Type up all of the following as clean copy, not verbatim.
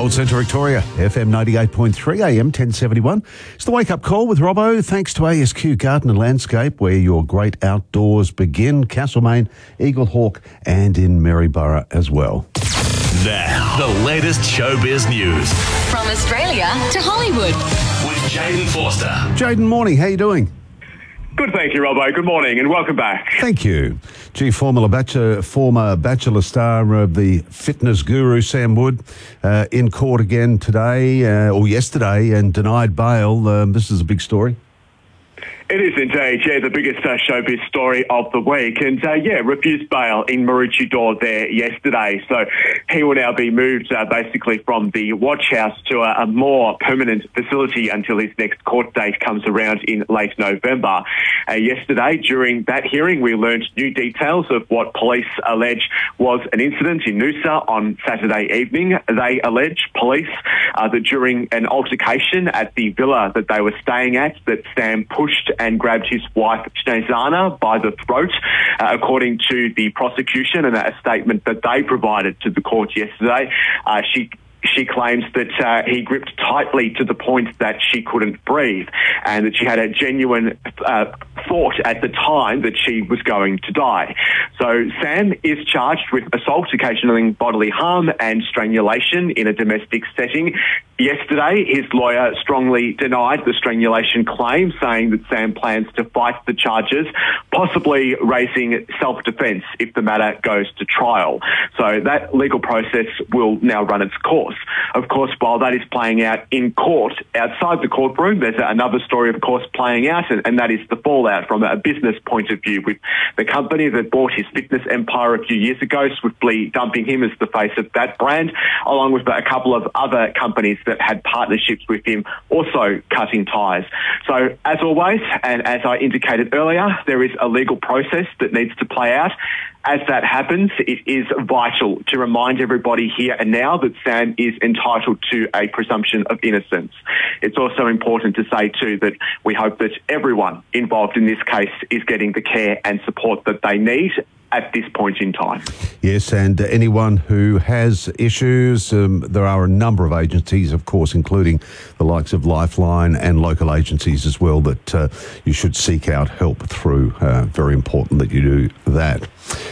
Northfield Centre, Victoria, FM 98.3 AM 1071. It's the Wake Up Call with Robbo, thanks to ASQ Garden and Landscape, where your great outdoors begin. Castlemaine, Eaglehawk, and in Maryborough as well. Now, the latest showbiz news. From Australia to Hollywood. With Jaden Forster. Jaden, morning. How you doing? Good, thank you, Robbo. Good morning and welcome back. Thank you. Former Bachelor star of the fitness guru Sam Wood in court again today, or yesterday, and denied bail. This is a big story. It is indeed, the biggest showbiz story of the week. And, refused bail in Maroochydore there yesterday. So he will now be moved basically from the watch house to a more permanent facility until his next court date comes around in late November. Yesterday, during that hearing, we learned new details of what police allege was an incident in Noosa on Saturday evening. They allege, police, that during an altercation at the villa that they were staying at, that Sam pushed and grabbed his wife, Snezana, by the throat, according to the prosecution and a statement that they provided to the court yesterday. She claims that he gripped tightly to the point that she couldn't breathe and that she had a genuine thought at the time that she was going to die. So Sam is charged with assault, occasioning bodily harm and strangulation in a domestic setting. Yesterday, his lawyer strongly denied the strangulation claim, saying that Sam plans to fight the charges, possibly raising self-defence if the matter goes to trial. So that legal process will now run its course. Of course, while that is playing out in court, outside the courtroom, there's another story, of course, playing out, and that is the fallout from a business point of view with the company that bought his fitness empire a few years ago, swiftly dumping him as the face of that brand, along with a couple of other companies that had partnerships with him, also cutting ties. So, as always, and as I indicated earlier, there is a legal process that needs to play out. As that happens, it is vital to remind everybody here and now that Sam is entitled to a presumption of innocence. It's also important to say, too, that we hope that everyone involved in this case is getting the care and support that they need at this point in time. Yes, and anyone who has issues, there are a number of agencies, of course, including the likes of Lifeline and local agencies as well, that you should seek out help through. Very important that you do that.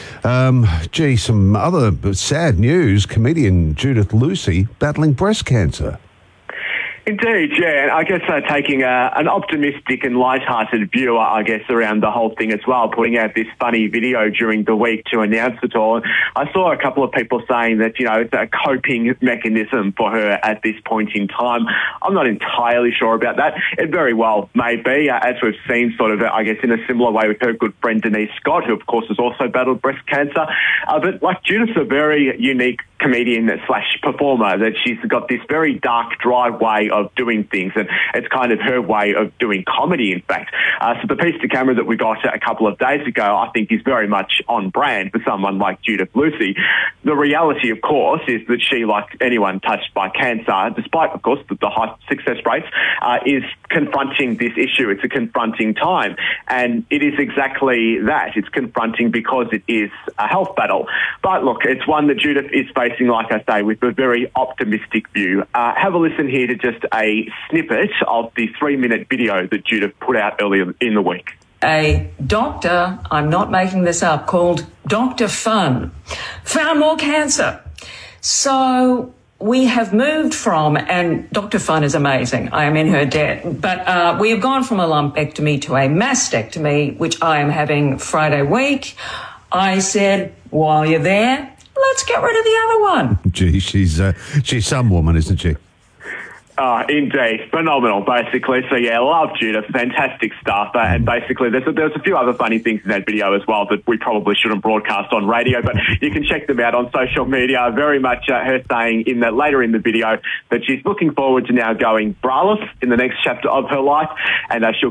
Some other sad news. Comedian Judith Lucy battling breast cancer. Indeed, and I guess taking an optimistic and light-hearted view, I guess, around the whole thing as well, putting out this funny video during the week to announce it all. I saw a couple of people saying that, it's a coping mechanism for her at this point in time. I'm not entirely sure about that. It very well may be, as we've seen sort of, I guess, in a similar way with her good friend Denise Scott, who, of course, has also battled breast cancer. But, Judith's a very unique comedian / performer, that she's got this very dark, dry way of doing things, and it's kind of her way of doing comedy, in fact. So the piece to camera that we got a couple of days ago, I think, is very much on brand for someone like Judith Lucy. The reality, of course, is that she, like anyone touched by cancer, despite, of course, the high success rates, is confronting this issue. It's a confronting time, and it is exactly that. It's confronting because it is a health battle. But look, it's one that Judith is facing, like I say, with a very optimistic view. Have a listen here to just a snippet of the 3-minute video that Judith put out earlier in the week. A doctor, I'm not making this up, called Dr. Fun, found more cancer. So we have moved from, and Dr. Fun is amazing, I am in her debt, but we have gone from a lumpectomy to a mastectomy, which I am having Friday week. I said, while you're there, let's get rid of the other one. Gee, she's some woman, isn't she? Indeed. Phenomenal, basically. So, love Judith. Fantastic stuff. And basically, there's a few other funny things in that video as well that we probably shouldn't broadcast on radio, but you can check them out on social media. Very much her saying later in the video that she's looking forward to now going braless in the next chapter of her life, and she'll